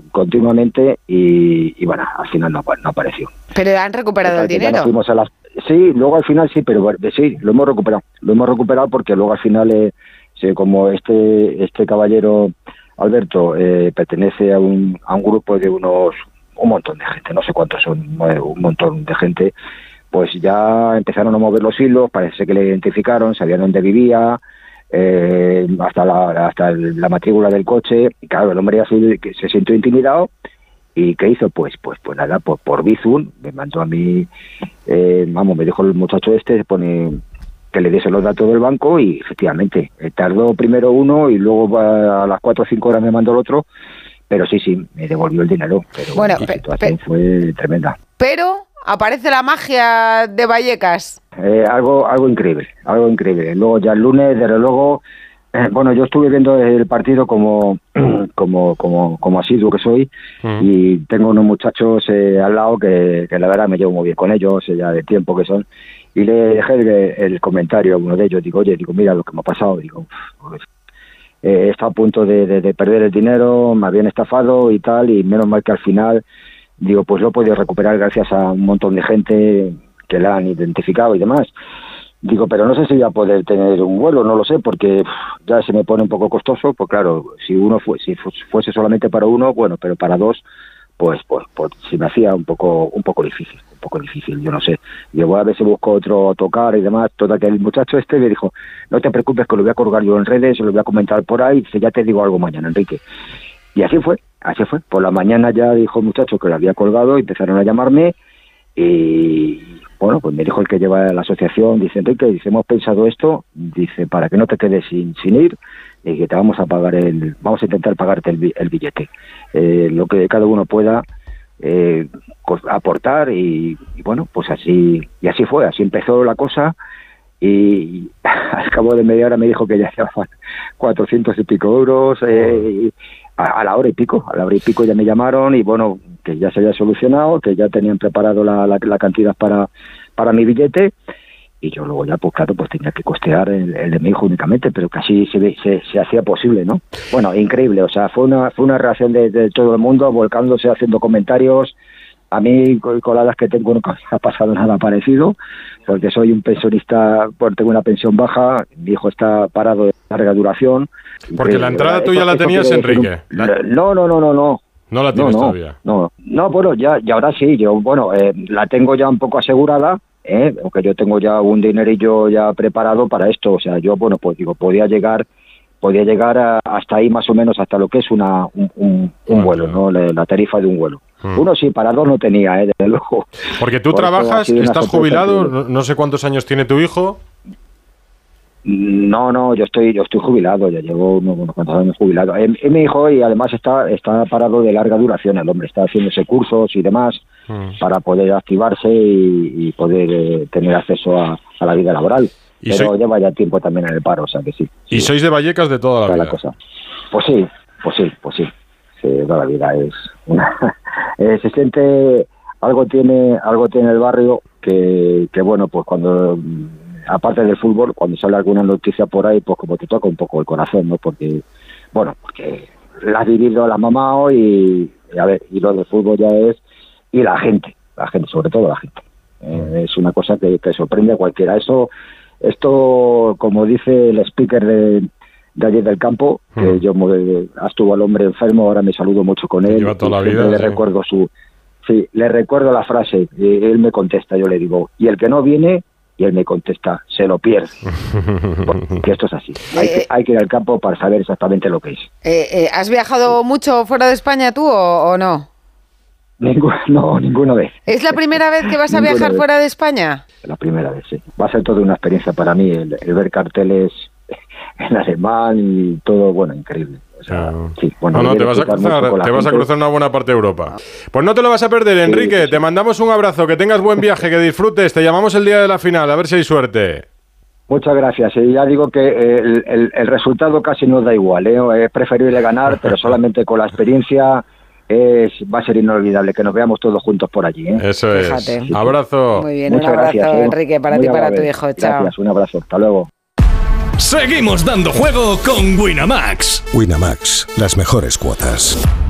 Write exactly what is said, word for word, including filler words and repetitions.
continuamente y, y bueno, al final no, no apareció. ¿Pero han recuperado el dinero? Fuimos a las... Sí, luego al final sí, pero sí, lo hemos recuperado. Lo hemos recuperado porque luego al final, eh, sí, como este este caballero Alberto eh, pertenece a un, a un grupo de unos... un montón de gente, no sé cuántos son, un montón de gente, pues ya empezaron a mover los hilos, parece que le identificaron, sabían dónde vivía, eh, hasta la hasta la matrícula del coche, y claro, el hombre ya se, se sintió intimidado, y ¿qué hizo? Pues pues pues nada, por, por Bizum, me mandó a mí, eh, vamos, me dijo el muchacho este, pone que le diese los datos del banco, y efectivamente, eh, tardó primero uno, y luego a las cuatro o cinco horas me mandó el otro, pero sí, sí, me devolvió el dinero, pero bueno, la pe- situación pe- fue tremenda. Pero aparece la magia de Vallecas. Eh, algo algo increíble, algo increíble. Luego ya el lunes, desde luego, eh, bueno, yo estuve viendo el partido como como como como asiduo que soy, mm. y tengo unos muchachos eh, al lado que, que la verdad me llevo muy bien con ellos, ya de tiempo que son, y le dejé el, el comentario a uno de ellos, digo, oye, digo, mira lo que me ha pasado, digo, pues, Eh, está a punto de, de, de perder el dinero, me habían estafado y tal, y menos mal que al final, digo, pues lo he podido recuperar gracias a un montón de gente que la han identificado y demás. Digo, pero no sé si voy a poder tener un vuelo, no lo sé, porque uf, ya se me pone un poco costoso, pues claro, si uno fue, si fuese solamente para uno, bueno, pero para dos, pues pues pues se me hacía un poco un poco difícil, un poco difícil, yo no sé. Yo voy a ver si busco otro tocar y demás. Toda que el muchacho este me dijo, no te preocupes que lo voy a colgar yo en redes, lo voy a comentar por ahí, dice, ya te digo algo mañana, Enrique. Y así fue, así fue. Por la mañana ya dijo el muchacho que lo había colgado, y empezaron a llamarme, y bueno, pues me dijo el que lleva la asociación, dice, Enrique, dice, hemos pensado esto, dice, para que no te quedes sin, sin ir, y que te vamos a pagar el, vamos a intentar pagarte el, el billete, eh, lo que cada uno pueda eh, aportar, y, y bueno, pues así, y así fue, así empezó la cosa, y al cabo de media hora me dijo que ya llevaban cuatrocientos y pico euros, eh, a, a la hora y pico, a la hora y pico ya me llamaron, y bueno, que ya se había solucionado, que ya tenían preparado la, la, la cantidad para, para mi billete, y yo luego ya, pues claro, pues tenía que costear el, el de mi hijo únicamente, pero casi se, se, se hacía posible, ¿no? Bueno, increíble, o sea, fue una fue una reacción de, de todo el mundo, volcándose, haciendo comentarios. A mí, con las que tengo, no ha pasado nada parecido, porque soy un pensionista, pues tengo una pensión baja, mi hijo está parado de larga duración. Porque y, la entrada tú ya la tenías, Enrique. Un, la... No, no, no, no, no. No la tienes no, no, todavía. No, no, bueno, ya, ya ahora sí, yo, bueno, eh, la tengo ya un poco asegurada, eh, aunque yo tengo ya un dinerillo ya preparado para esto, o sea, yo, bueno, pues digo, podía llegar, podía llegar a, hasta ahí más o menos, hasta lo que es una un, un, un vuelo, ¿no? La, la tarifa de un vuelo. Hmm. Uno sí, para dos no tenía, eh, desde luego. Porque tú Por trabajas, estás jubilado, no, no sé cuántos años tiene tu hijo. No, no, yo estoy yo estoy jubilado, ya llevo unos, unos cuantos años jubilado. Es, es mi hijo, y además está está parado de larga duración, el hombre está haciéndose cursos y demás hmm. para poder activarse y, y poder eh, tener acceso a, a la vida laboral. ¿Y Pero soy... lleva ya tiempo también en el paro, o sea que sí. ¿Y sí. sois de Vallecas de toda la vida? La cosa. Pues sí, pues sí, pues sí. sí toda la vida es una... eh, se siente... Algo tiene algo tiene el barrio que, que bueno, pues cuando... aparte del fútbol, cuando sale alguna noticia por ahí, pues como te toca un poco el corazón, ¿no? Porque, bueno, porque la has vivido, la has mamado, y, y a ver, y lo del fútbol ya es, y la gente, la gente, sobre todo la gente. Eh, es una cosa que, que sorprende a cualquiera. Eso, esto, como dice el speaker de, de allí del campo, que mm. yo eh, estuvo al hombre enfermo, ahora me saludo mucho con él. Lleva toda la vida, le sí. recuerdo su, sí, le recuerdo la frase, y él me contesta, yo le digo, y el que no viene... Y él me contesta, se lo pierde. Porque esto es así. Hay, eh, que, hay que ir al campo para saber exactamente lo que es. Eh, eh, ¿Has viajado mucho fuera de España tú o, o no? Ningún, no, ninguna vez. ¿Es la primera vez que vas a viajar vez. fuera de España? La primera vez, sí. Va a ser toda una experiencia para mí, el, el ver carteles en alemán y todo, bueno, increíble. O sea, ah. sí, bueno, no, no, te vas a cruzar, te vas a cruzar una buena parte de Europa. Pues no te lo vas a perder, Enrique. Sí, sí. Te mandamos un abrazo, que tengas buen viaje, que disfrutes. Te llamamos el día de la final, a ver si hay suerte. Muchas gracias. Y ya digo que el, el, el resultado casi nos da igual, ¿eh? Es preferible ganar, pero solamente con la experiencia es, va a ser inolvidable que nos veamos todos juntos por allí, ¿eh? Eso es. Fíjate. Abrazo. Muy bien, Muchas un abrazo, gracias, ¿eh? Enrique, para Muy ti y para amable. tu hijo. Chao. Gracias, un abrazo. Hasta luego. Seguimos dando juego con Winamax. Winamax, las mejores cuotas.